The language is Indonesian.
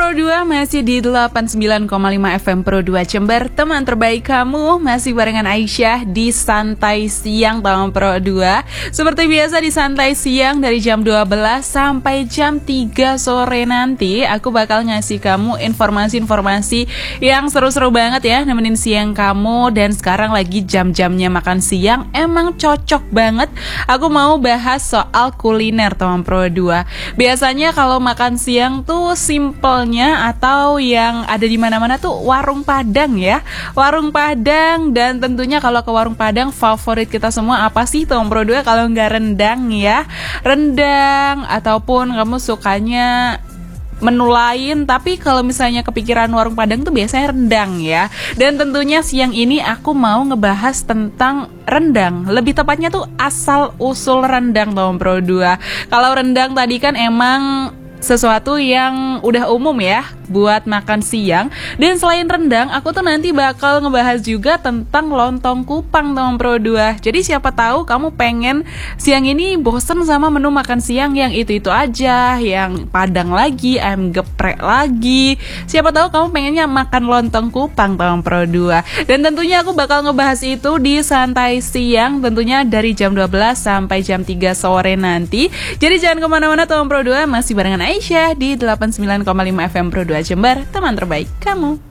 Pro 2 masih di 89,5 FM Pro 2 Jember. Teman terbaik kamu masih barengan Aisyah di Santai Siang Teman Pro 2. Seperti biasa di Santai Siang dari jam 12 sampai jam 3 sore nanti aku bakal ngasih kamu informasi-informasi yang seru-seru banget ya, nemenin siang kamu. Dan sekarang lagi jam-jamnya makan siang, emang cocok banget. Aku mau bahas soal kuliner Teman Pro 2. Biasanya kalau makan siang tuh simpelnya atau yang ada di mana-mana tuh warung Padang ya. Warung Padang, dan tentunya kalau ke warung Padang favorit kita semua apa sih Teman Pro 2 kalau nggak rendang ya. Rendang ataupun kamu sukanya menu lain, tapi kalau misalnya kepikiran warung Padang tuh biasanya rendang ya. Dan tentunya siang ini aku mau ngebahas tentang rendang. Lebih tepatnya tuh asal usul rendang Teman Pro 2. Kalau rendang tadi kan emang sesuatu yang udah umum ya buat makan siang. Dan selain rendang, aku tuh nanti bakal ngebahas juga tentang lontong kupang Teman Pro 2. Jadi siapa tahu kamu pengen siang ini bosen sama menu makan siang yang itu-itu aja, yang Padang lagi, ayam geprek lagi. Siapa tahu kamu pengennya makan lontong kupang Teman Pro 2. Dan tentunya aku bakal ngebahas itu di Santai Siang, tentunya dari jam 12 sampai jam 3 sore nanti. Jadi jangan kemana-mana Teman Pro 2, masih barengan Aisyah di 89,5 FM Pro 2 Jember, teman terbaik kamu.